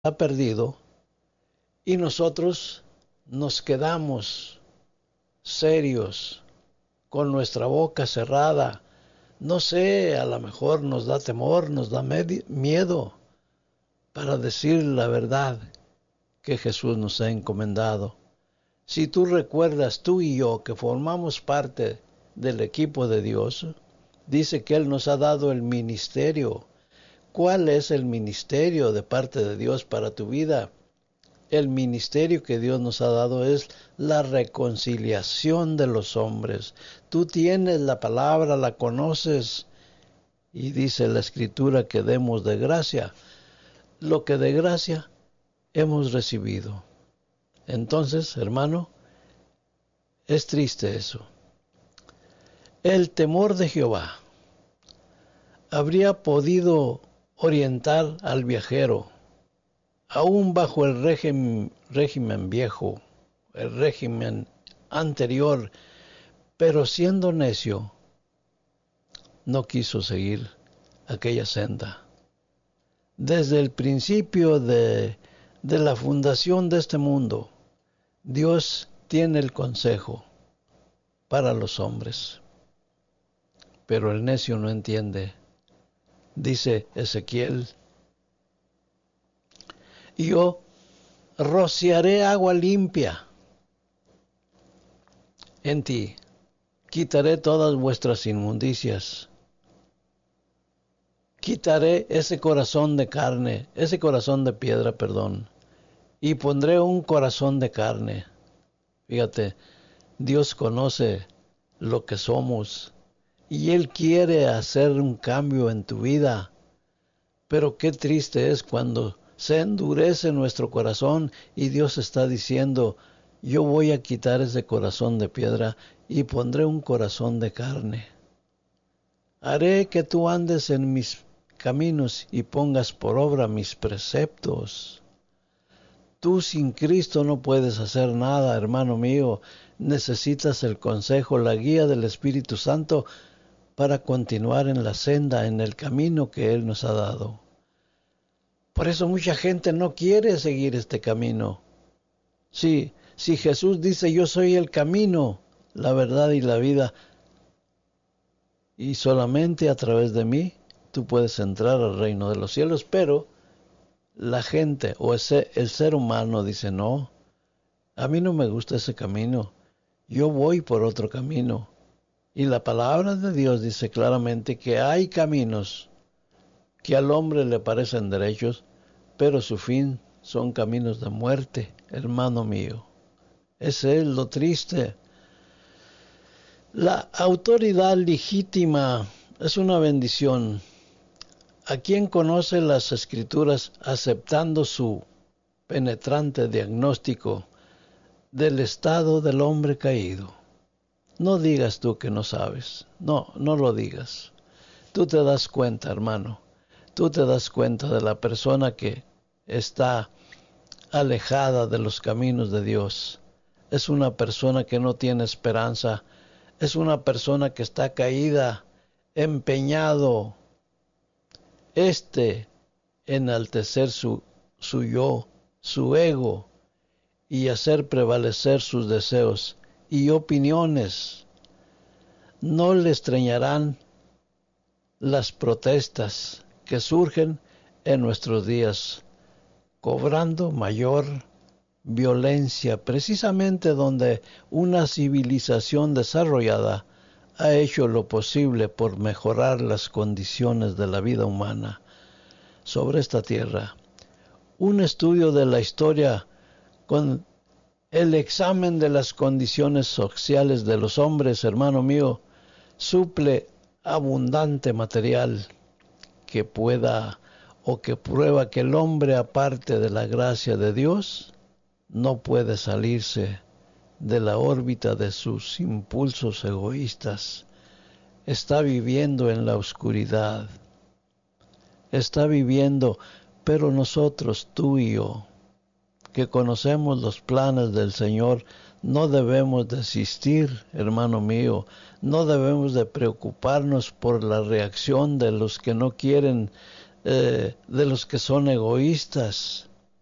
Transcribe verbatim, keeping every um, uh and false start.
ha perdido y nosotros nos quedamos serios, con nuestra boca cerrada. No sé, a lo mejor nos da temor, nos da miedo para decir la verdad que Jesús nos ha encomendado. Si tú recuerdas, tú y yo, que formamos parte del equipo de Dios, dice que Él nos ha dado el ministerio. ¿Cuál es el ministerio de parte de Dios para tu vida? El ministerio que Dios nos ha dado es la reconciliación de los hombres. Tú tienes la palabra, la conoces, y dice la Escritura que demos de gracia lo que de gracia hemos recibido. Entonces, hermano, es triste eso. El temor de Jehová habría podido orientar al viajero, aún bajo el régimen, régimen viejo, el régimen anterior, pero siendo necio, no quiso seguir aquella senda. Desde el principio de, de la fundación de este mundo, Dios tiene el consejo para los hombres, pero el necio no entiende. Dice Ezequiel: yo rociaré agua limpia en ti, quitaré todas vuestras inmundicias, quitaré ese corazón de carne, ese corazón de piedra, perdón, y pondré un corazón de carne. Fíjate, Dios conoce lo que somos y Él quiere hacer un cambio en tu vida. Pero qué triste es cuando se endurece nuestro corazón y Dios está diciendo: yo voy a quitar ese corazón de piedra y pondré un corazón de carne. Haré que tú andes en mis caminos y pongas por obra mis preceptos. Tú sin Cristo no puedes hacer nada, hermano mío. Necesitas el consejo, la guía del Espíritu Santo para continuar en la senda, en el camino que Él nos ha dado. Por eso mucha gente no quiere seguir este camino. Sí, si Jesús dice: yo soy el camino, la verdad y la vida, y solamente a través de mí tú puedes entrar al reino de los cielos, pero la gente o ese, el ser humano dice: no, a mí no me gusta ese camino, yo voy por otro camino. Y la palabra de Dios dice claramente que hay caminos que al hombre le parecen derechos, pero su fin son caminos de muerte, hermano mío. Ese es lo triste. La autoridad legítima es una bendición. A quien conoce las Escrituras aceptando su penetrante diagnóstico del estado del hombre caído. No digas tú que no sabes. No, no lo digas. Tú te das cuenta, hermano. Tú te das cuenta de la persona que está alejada de los caminos de Dios. Es una persona que no tiene esperanza. Es una persona que está caída, empeñado, este, enaltecer su, su yo, su ego, y hacer prevalecer sus deseos y opiniones. No le extrañarán las protestas que surgen en nuestros días, cobrando mayor violencia, precisamente donde una civilización desarrollada ha hecho lo posible por mejorar las condiciones de la vida humana sobre esta tierra. Un estudio de la historia con el examen de las condiciones sociales de los hombres, hermano mío, suple abundante material que pueda o que prueba que el hombre, aparte de la gracia de Dios, no puede salirse de la órbita de sus impulsos egoístas. Está viviendo en la oscuridad. Está viviendo, pero nosotros, tú y yo, que conocemos los planes del Señor, no debemos desistir, hermano mío. No debemos de preocuparnos por la reacción de los que no quieren, eh, de los que son egoístas.